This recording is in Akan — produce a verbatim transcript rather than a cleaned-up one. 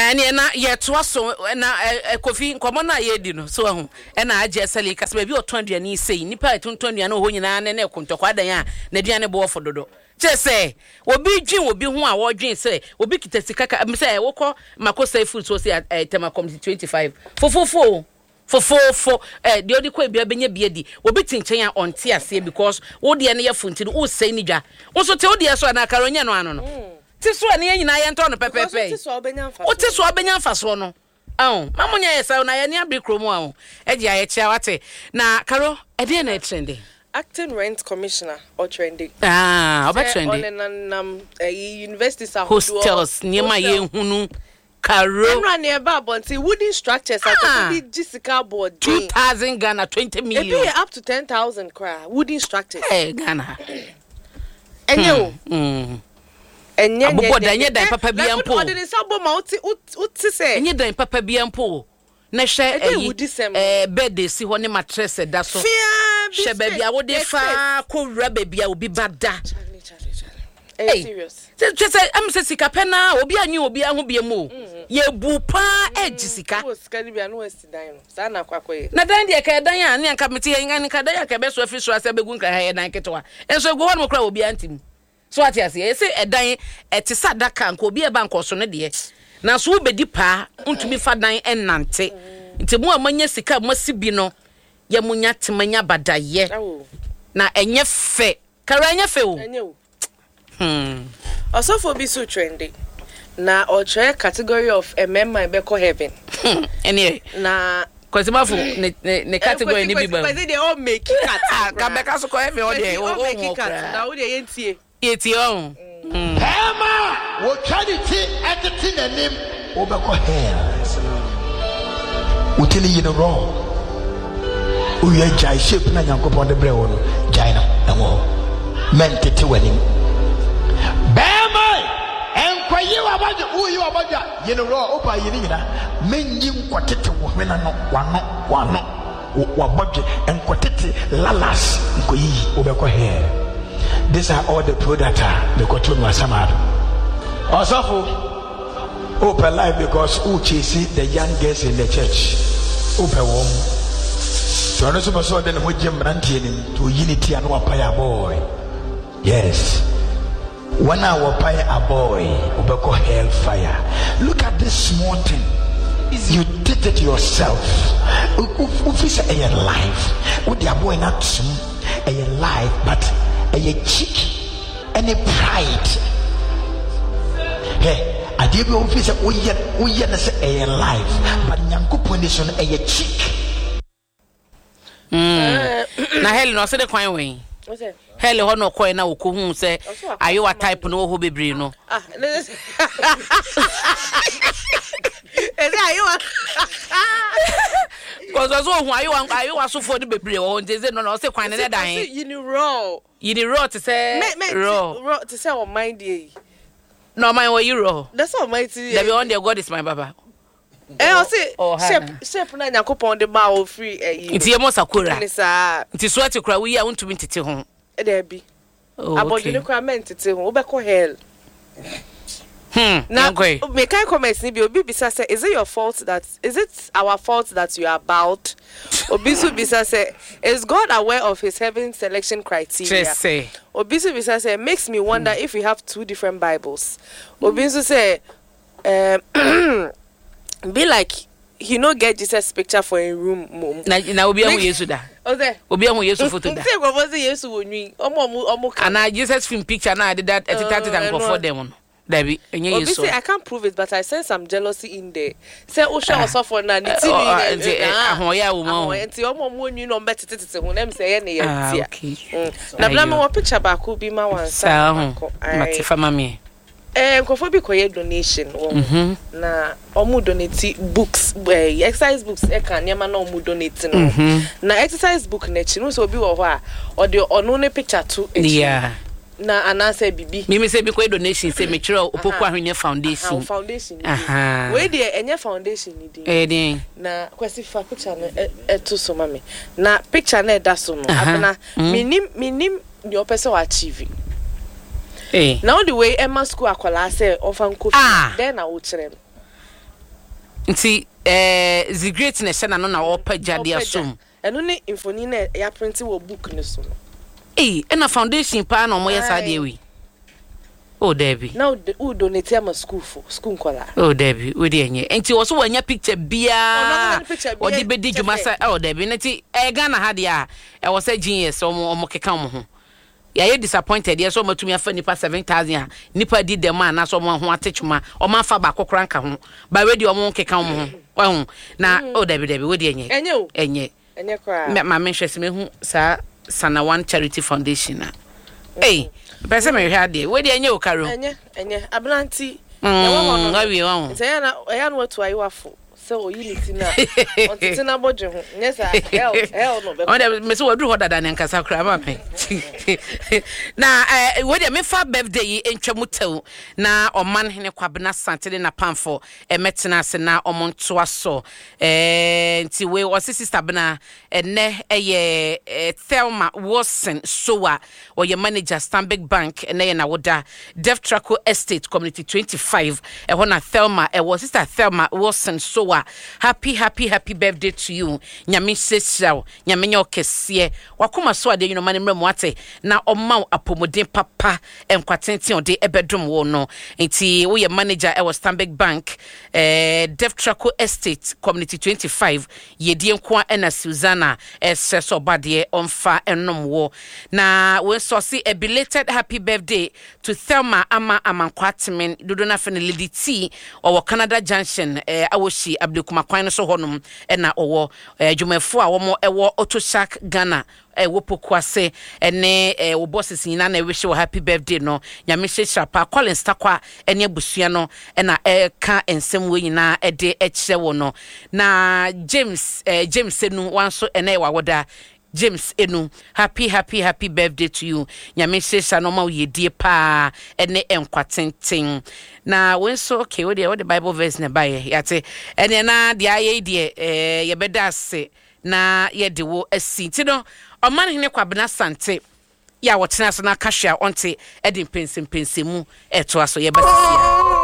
ene na ye to so na Kofi nkomo na ye di no so ahu e na agye sele kase ba bi otondua ni sei nipa etondua na ho nyina ne ne kontokwa dan a na duane bo ofododo chese obi dwin obi ho a wo dwin se obi kita sika ka se wokọ makosa food so se tema community twenty-five fofofo fofofo eh de odi kwa bia benya bia di obi tinchen a onte ase because wo de ne ye funti wo sei ni dwa wo so te wo de so na karonya no ano no ti so ne nyina ye nto no pepepe ti so obenya mfa o ti so obenya mfa so no ahun mamunya ye sa na ye ne abekromu ahun e dia ye chia wate na karo e de na trending acting rent commissioner or trending ah oba trending on um universities are hostels niema ye hunu karo na ne ba bonti wooden structures are be Jessica board two thousand Ghana twenty million e up to ten thousand kra wooden structures eh Ghana enyo mm enye abobo da enye dan papa bia mpo o de sabo ma uti uti se enye dan papa bia mpo na hwe eh bed si ho ne mattress da so she baby a wo de fa ko wura baby a obi bada eh serious just say am say sika pena obi anyi obi ahu bia mu ye bu pa edge sika o sika ni bia no west dan no sa na kwakoye na dan de ka dan a ne anka meti ye ngani ka dan ya ka be so afi so asa begun ka ha ye dan ketwa enso go won kra obi antim so ati ase ye say edan eti sadaka nka obi e ba nko so ne de na so obedi pa ntumi fa dan enante nti mu amanya sika masibi no ya munya temanya badaye na enye fe kara enye fe o enye o hmm also for be so trending na or try category of a member be call heaven ene na kwasimafu ne ne category ni biba because they all make cat ka be ka so call heaven o de o make cat na o de yentie yeti on Emma wo charity entity nanim o be call hell o tell you no wrong o ye jai shape na Nyankopon de bre wo no jai na enwo mentete wani bema enkwayi wa baje uyi wa baje ye no wrong o pa ye ni nyina menyi nkwotete wo hwena no wano wano wa baje enkwotete lalas nkoyi o be ko here. These are all the products the cotton was samado osofo open life because who chase the young girls in the church open wom so no so so den ho gem rantie nim to unity and wapaya boy yes when I wapaya a boy obeko hellfire. Look at this small thing, you did it yourself. If it's a life with your boy not a life but a cheek and a pride. Hey, I did go office we yet we yet say a life, but Nyankopon is on a cheek. Mm. Na hell no say the coin way. What's it? Hell ho no coin na wo ko hu say ayo wa type no ho bebre no. Ah. Is ayo. Cause also hu ayo ayo asofo de bebre wo nze no no say kwan ne dan. You ni raw. You the raw to say raw. Raw to say on mind dey. No mind what you raw. That's all my tea. There be on there God is my baba. Eh o say shape shape na Nyankopon de ma o free eh. Nti e mo sakura. Nisa. Nti so ati kura wi a untumi tete ho. E dey be. Abodi ne kura men tete ho. Obeko hell. Hmm. Now, me can comment ni bi obi bisa say is it your fault that is it our fault that you are about? Obisu bisa say is God aware of his heaven selection criteria? Just say. Obisu bisa say makes me wonder hmm. if we have two different Bibles. Obisu say um be like he no get Jesus picture for a room mom. Na na obi ahu Yesu da. O say obi ahu Yesu photo da. Say go for say Yesu wonwi. Omo omo kan. Na Jesus film picture na did that etitati dan go for them. Dabi enye Yesu. Obi say I can't prove it but I sense some jealousy in there. Say o show us for na ni T V ni. Ahon ya wo mo. Enti omo mo nwi no mbetete ho na say ye ne ye tia. Na bla me wo picture ba ko bi ma wan sa. Mate fama me. Eh nkofo bi koye donation wo. Na omo donate books, exercise books e kan niam na omo donate no. Na exercise book na chi no so obi wo ho a o de ono ne picture to e. Yeah. Na anase bibi mimi say bi koy donation say me kire opoku ahwenye foundation ah foundation aha we dey enye foundation ni dey eh dey na kwesi fa picture na eto so mame na picture na da so no abena minim minim the person achieve eh now the way Emma school akwala say ofan kofi then na wo kire nti eh the greatness na no na opa dia som eno ne infoni na ya print wo book ne so no eh na foundation pa na omo yesa de wi oh Debbie now who donate am school for school kola oh Debbie we de enye enti wo so wanya picture bia o di bedi djuma sa oh Debbie nti e Ghana ha dia e wo sa genius omo omo keka mo ho ya ye disappointed ye so matumi afa nipa seven thousand nipa di dem ana so mo ho atechuma o ma fa ba kokora nka ho ba we di omo keka mo ho wa na oh Debbie Debbie we de enye enye o enye enye kwa ma me hwese me hu sa Sana One Charity Foundation na eh pese me hwa de we de enye o karo enye enye abranti e wo ho no gawi wo se ya na ya no watu ayiwafo so unity na ontiti na bodwe ho nyesa hell hell no be o me so wadru ho dada ne nkasa kra ma me na eh we de me fa birthday entwamu tew na oman hene kwabena santede na pamfo e metena ase na omonto aso eh nti we o sister bena ene eye Thelma Wilson Sowa o ye manager Stanbic Bank ene ye na woda Def Traco Estate Community twenty-five e ho na Thelma e wo sister Thelma Wilson Sowa happy happy happy birthday to you nyame sesraw nyame nya okese wakoma so ade you mane mremu ate na omma apomodin papa enkwatenten ode ebedum wo no enti wo ye manager e wo Stanbic Bank eh Def Traco Estate Community twenty-five yedie nko ena Susanna eseso bade onfa enom wo na we so see a belated happy birthday to Thelma ama amankwatmen dodo na fe ne Lady T or Canada Junction eh awoshi Abdukuma kwan so honum ena owo adwumafo a wo ewo Otoshak Ghana e wo pokuase ene e wo bosses nyina na wish wo happy birthday no nyame hyehyra pa Collins takwa ene abusua no ena e ka ensem wo nyina e de e kire wo no na James eh, James enu wanso ene wa woda James enu happy happy happy birthday to you nyame hyehyra no ma wo yedie pa ene enkwatenten na when so okay what the what the Bible verse na baye yate ene na dia ye die eh ye beda ase na ye de wo asi ti no oman hene kwabena sante ya wotena so na kahwa onte edi pensem pensemu eto aso ye basisia